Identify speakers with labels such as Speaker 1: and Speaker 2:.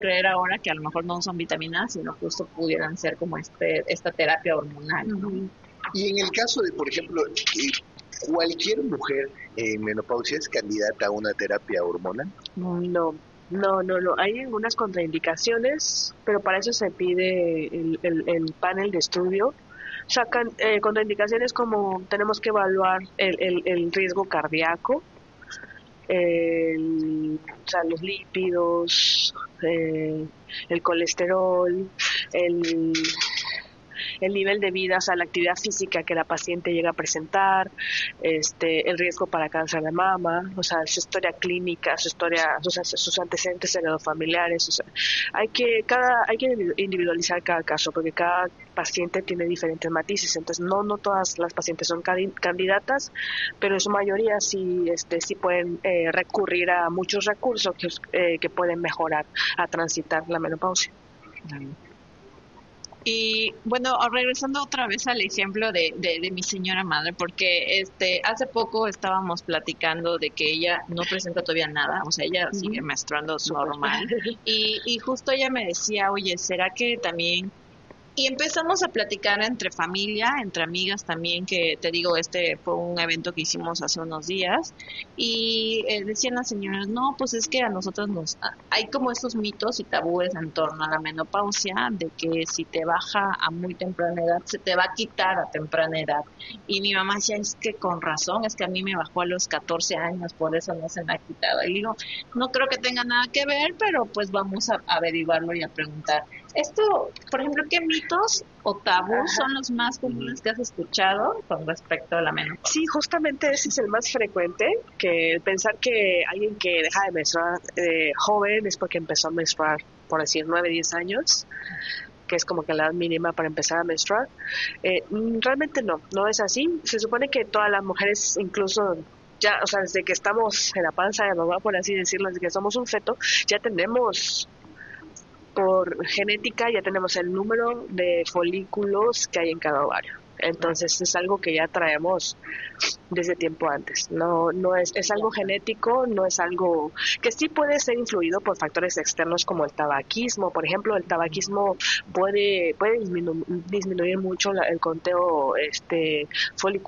Speaker 1: creer ahora que a lo mejor no son vitaminas, sino justo pudieran ser como esta terapia hormonal, ¿no?
Speaker 2: Uh-huh. Y en el caso de, por ejemplo, cualquier mujer en menopausia es candidata a una terapia hormonal.
Speaker 3: No, no. Hay algunas contraindicaciones, pero para eso se pide el panel de estudio. Sacan contraindicaciones como tenemos que evaluar el riesgo cardíaco, o sea, los lípidos, el colesterol, el, el nivel de vida, o sea, la actividad física que la paciente llega a presentar, el riesgo para cáncer de mama, o sea, su historia clínica, sus antecedentes heredofamiliares, o sea, hay que individualizar cada caso porque cada paciente tiene diferentes matices, entonces no todas las pacientes son candidatas, pero en su mayoría sí pueden recurrir a muchos recursos que pueden mejorar a transitar la menopausia.
Speaker 1: Y bueno, regresando otra vez al ejemplo de mi señora madre, porque hace poco estábamos platicando de que ella no presenta todavía nada, o sea, ella sigue menstruando normal, y justo ella me decía, oye, ¿será que también? Y empezamos a platicar entre familia, entre amigas también, que te digo, fue un evento que hicimos hace unos días, y decían las señoras, no, pues es que a nosotros hay como estos mitos y tabúes en torno a la menopausia, de que si te baja a muy temprana edad, se te va a quitar a temprana edad. Y mi mamá decía, es que con razón, es que a mí me bajó a los 14 años, por eso no se me ha quitado. Y digo, no creo que tenga nada que ver, pero pues vamos a averiguarlo y a preguntar. Esto, por ejemplo, ¿qué mitos o tabús son los más comunes que has escuchado con respecto a la menopausia?
Speaker 3: Sí, justamente ese es el más frecuente, que pensar que alguien que deja de menstruar joven es porque empezó a menstruar, por decir, 9, 10 años, que es como que la edad mínima para empezar a menstruar. Realmente no es así. Se supone que todas las mujeres, incluso ya, o sea, desde que estamos en la panza de mamá, por así decirlo, desde que somos un feto, ya tenemos por genética, ya tenemos el número de folículos que hay en cada ovario. Entonces es algo que ya traemos desde tiempo antes. No es algo genético, no es algo que sí puede ser influido por factores externos como el tabaquismo. Por ejemplo, el tabaquismo puede disminuir mucho el conteo folicular